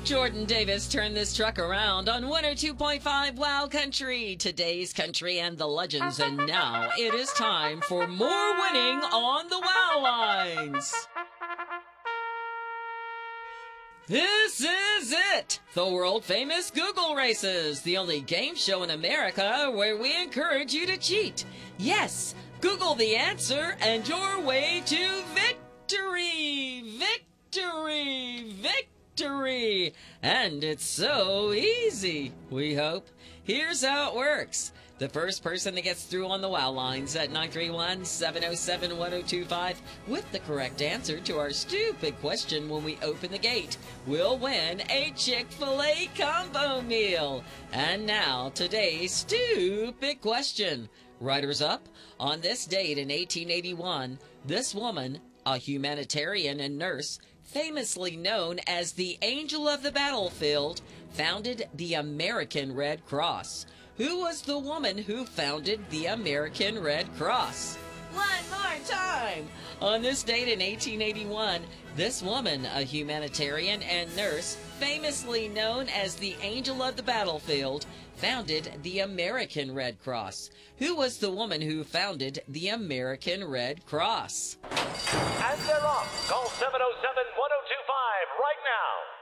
Jordan Davis turned this truck around on 102.5 Wow Country, today's country and the legends. And now it is time for more winning on the Wow Lines. This is it! The world-famous Google Races, the only game show in America where we encourage you to cheat. Yes, Google the answer and your way to victory! Victory! Victory! And it's so easy, we hope. Here's how it works. The first person that gets through on the Wow Lines at 931-707-1025 with the correct answer to our stupid question when we open the gate will win a Chick-fil-A combo meal. And now, today's stupid question. Riders up, on this date in 1881, this woman, a humanitarian and nurse, famously known as the Angel of the Battlefield, founded the American Red Cross. Who was the woman who founded the American Red Cross? One more time! On this date in 1881, this woman, a humanitarian and nurse, famously known as the Angel of the Battlefield, founded the American Red Cross. Who was the woman who founded the American Red Cross? And they're off. Call 707-1025 right now.